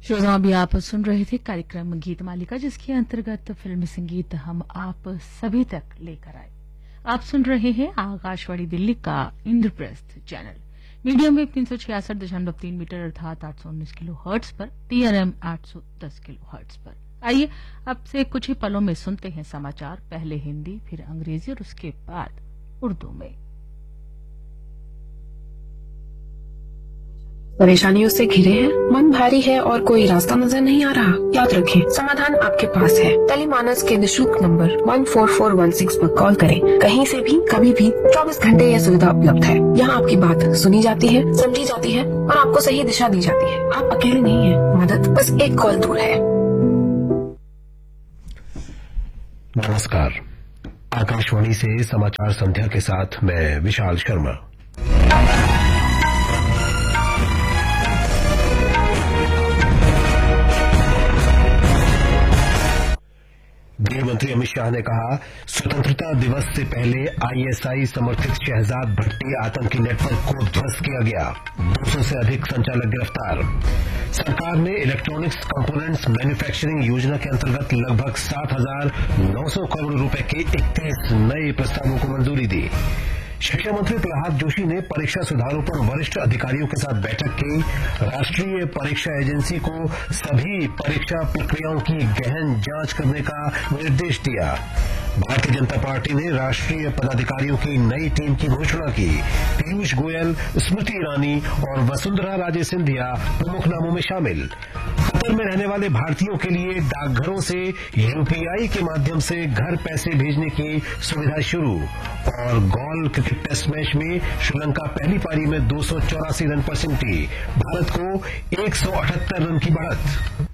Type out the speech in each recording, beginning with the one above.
श्रोताओं, अभी आप सुन रहे थे कार्यक्रम गीत मालिका, जिसके अंतर्गत फिल्मी संगीत हम आप सभी तक लेकर आए। आप सुन रहे हैं आकाशवाणी दिल्ली का Indraprastha channel, medium wave 366.3 metre अर्थात 819 किलो हर्ट्ज पर, TRM 810 किलो हर्ट्ज पर। आइए अब से कुछ ही पलों में सुनते हैं समाचार, पहले हिंदी फिर अंग्रेजी और उसके बाद उर्दू में। परेशानियों से घिरे हैं, मन भारी है और कोई रास्ता नजर नहीं आ रहा। याद रखें, समाधान आपके पास है। टेलीमानस के निःशुल्क नंबर 14416 पर कॉल करें। कहीं से भी कभी भी 24 घंटे यह सुविधा उपलब्ध है। यहाँ आपकी बात सुनी जाती है, समझी जाती है और आपको सही दिशा दी जाती है। आप अकेले नहीं हैं, मदद बस एक कॉल दूर है। नमस्कार, आकाशवाणी से समाचार संध्या के साथ मैं विशाल शर्मा। गृह मंत्री अमित शाह ने कहा, स्वतंत्रता दिवस से पहले ISI समर्थित शहजाद भट्टी आतंकी नेटवर्क को ध्वस्त किया गया, 200 से अधिक संचालक गिरफ्तार। सरकार ने इलेक्ट्रॉनिक्स कंपोनेंट्स मैन्युफैक्चरिंग योजना के अंतर्गत लगभग 7,900 करोड़ रुपए के 31 नए प्रस्तावों को मंजूरी दी। शिक्षा मंत्री प्रहलाद जोशी ने परीक्षा सुधारों पर वरिष्ठ अधिकारियों के साथ बैठक की। राष्ट्रीय परीक्षा एजेंसी को सभी परीक्षा प्रक्रियाओं की गहन जांच करने का निर्देश दिया। भारतीय जनता पार्टी ने राष्ट्रीय पदाधिकारियों की नई टीम की घोषणा की। पीयूष गोयल, स्मृति ईरानी और वसुंधरा राजे सिंधिया प्रमुख नामों में शामिल। कतर में रहने वाले भारतीयों के लिए डाकघरों से UPI के माध्यम से घर पैसे भेजने की सुविधा शुरू। और गॉल क्रिकेट टेस्ट मैच में श्रीलंका पहली पारी में 284 रन पर सिमटी, भारत को 178 रन की बढ़त।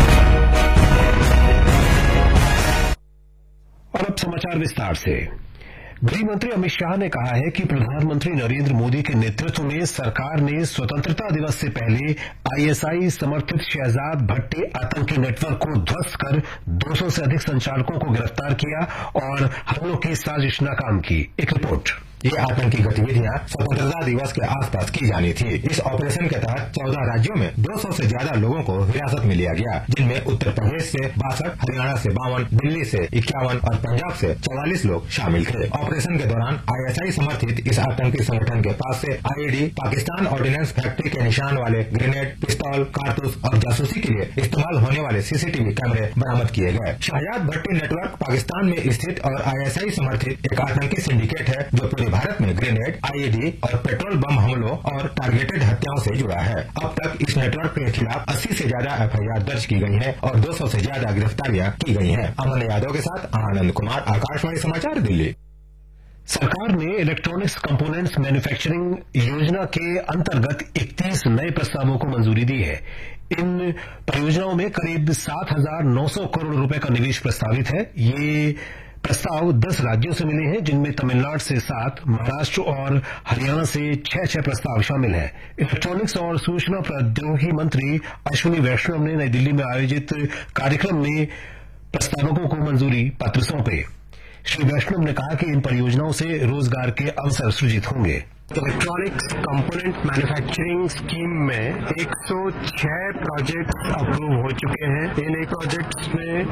और अब समाचार विस्तार से। गृह मंत्री अमित शाह ने कहा है कि प्रधानमंत्री नरेंद्र मोदी के नेतृत्व में सरकार ने स्वतंत्रता दिवस से पहले ISI समर्थित शहजाद भट्टी आतंकी नेटवर्क को ध्वस्त कर 200 से अधिक संचालकों को गिरफ्तार किया और हमलों की साजिश नाकाम की। एक रिपोर्ट। ये आतंकी गतिविधियां स्वतंत्रता दिवस के आसपास की जानी थी। इस ऑपरेशन के तहत 14 राज्यों में 200 से ज्यादा लोगों को हिरासत में लिया गया, जिनमें उत्तर प्रदेश से 62, हरियाणा से 52, दिल्ली से 51 और पंजाब से 44 लोग शामिल थे। ऑपरेशन के दौरान ISI समर्थित इस आतंकी संगठन के पास से IED, पाकिस्तान ऑर्डिनेंस फैक्ट्री के निशान वाले ग्रेनेड, पिस्तौल, कारतूस और जासूसी के लिए इस्तेमाल होने वाले CCTV कैमरे बरामद किए गए। शहजाद भट्टी नेटवर्क पाकिस्तान में स्थित और ISI समर्थित एक आतंकी सिंडिकेट है, जो पूरे भारत में ग्रेनेड, IED और पेट्रोल बम हमलों और टारगेटेड हत्याओं से जुड़ा है। अब तक इस नेटवर्क के खिलाफ 80 से ज्यादा FIR दर्ज की गई है और 200 से ज्यादा गिरफ्तारियां की गई हैं। अमन यादव के साथ आनंद कुमार, आकाशवाणी समाचार, दिल्ली। सरकार ने इलेक्ट्रॉनिक्स कंपोनेंट्स मैन्युफैक्चरिंग योजना के अंतर्गत 31 नए प्रस्तावों को मंजूरी दी है। इन परियोजनाओं में करीब 7,900 करोड़ रुपए का निवेश प्रस्तावित है। ये प्रस्ताव 10 राज्यों से मिले हैं, जिनमें तमिलनाडु से 7, महाराष्ट्र और हरियाणा से 6 प्रस्ताव शामिल हैं। इलेक्ट्रॉनिक्स और सूचना प्रौद्योगिकी मंत्री अश्विनी वैष्णव ने नई दिल्ली में आयोजित कार्यक्रम में प्रस्तावकों को मंजूरी पत्र सौंपे। श्री वैष्णव ने कहा कि इन परियोजनाओं से रोजगार के अवसर सृजित होंगे। इलेक्ट्रॉनिक्स कंपोनेंट मैन्युफैक्चरिंग स्कीम में 106 प्रोजेक्ट्स अप्रूव हो चुके हैं। इन प्रोजेक्ट्स में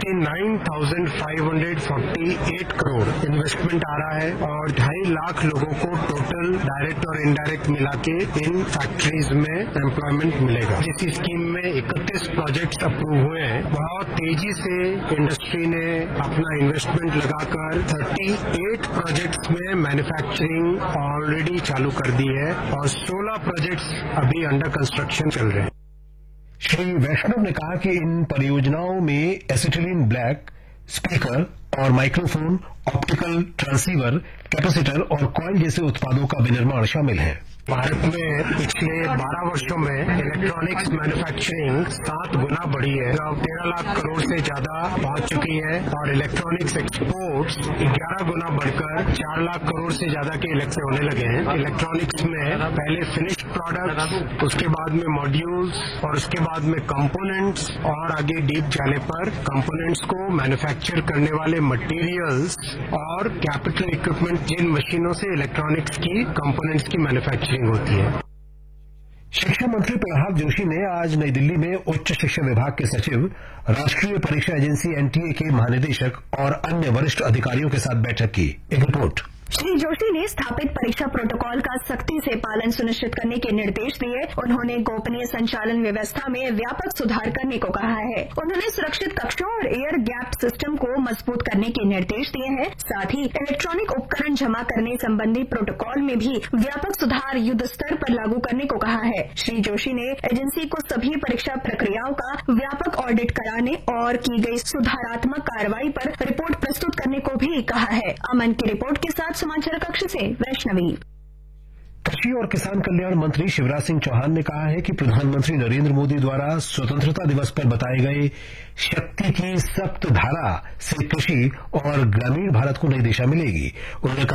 69,548 करोड़ इन्वेस्टमेंट आ रहा है और 2.5 लाख लोगों को टोटल डायरेक्ट और इनडायरेक्ट मिला के इन फैक्ट्रीज में एम्प्लॉयमेंट मिलेगा। इस स्कीम में 31 प्रोजेक्ट्स अप्रूव हुए हैं। बहुत तेजी से इंडस्ट्री ने अपना इन्वेस्टमेंट लगाकर 38 प्रोजेक्ट्स में मैन्युफैक्चरिंग ऑलरेडी चालू कर दी है और 16 प्रोजेक्ट्स अभी अंडर कंस्ट्रक्शन चल रहे हैं। श्री वैष्णव ने कहा कि इन परियोजनाओं में एसिटिलीन ब्लैक, स्पीकर और माइक्रोफोन, ऑप्टिकल ट्रांसीवर, कैपेसिटर और कॉइल जैसे उत्पादों का विनिर्माण शामिल है। भारत में पिछले 12 वर्षों में इलेक्ट्रॉनिक्स मैन्युफैक्चरिंग 7 गुना बढ़ी है, अब 13 लाख करोड़ से ज्यादा पहुंच चुकी है और इलेक्ट्रॉनिक्स एक्सपोर्ट्स 11 गुना बढ़कर 4 लाख करोड़ से ज्यादा के इलेक्ट्रिक होने लगे हैं। इलेक्ट्रॉनिक्स में पहले फिनिश्ड प्रोडक्ट्स, उसके बाद में मॉड्यूल्स और उसके बाद में कंपोनेंट्स और आगे डीप जाने पर कंपोनेंट्स को मैन्युफैक्चर करने वाले मटेरियल्स और कैपिटल इक्विपमेंट, जिन मशीनों से इलेक्ट्रॉनिक्स की कंपोनेंट्स की मैन्युफैक्चरिंग होती है। शिक्षा मंत्री प्रह्लाद जोशी ने आज नई दिल्ली में उच्च शिक्षा विभाग के सचिव, राष्ट्रीय परीक्षा एजेंसी एनटीए के महानिदेशक और अन्य वरिष्ठ अधिकारियों के साथ बैठक की। एक रिपोर्ट। श्री जोशी ने स्थापित परीक्षा प्रोटोकॉल का सख्ती से पालन सुनिश्चित करने के निर्देश दिए। उन्होंने गोपनीय संचालन व्यवस्था में व्यापक सुधार करने को कहा है। उन्होंने सुरक्षित कक्षों और एयर गैप सिस्टम को मजबूत करने के निर्देश दिए हैं। साथ ही इलेक्ट्रॉनिक उपकरण जमा करने संबंधी प्रोटोकॉल में भी व्यापक सुधार युद्ध स्तर पर लागू करने को कहा है। श्री जोशी ने एजेंसी को सभी परीक्षा प्रक्रियाओं का व्यापक ऑडिट कराने और की गई सुधारात्मक कार्रवाई पर रिपोर्ट प्रस्तुत करने को भी कहा है। अमन की रिपोर्ट के साथ समाचार कक्ष से वैष्णवी। कृषि और किसान कल्याण मंत्री शिवराज सिंह चौहान ने कहा है कि प्रधानमंत्री नरेंद्र मोदी द्वारा स्वतंत्रता दिवस पर बताए गए शक्ति की सप्त धारा से कृषि और ग्रामीण भारत को नई दिशा मिलेगी। उन्होंने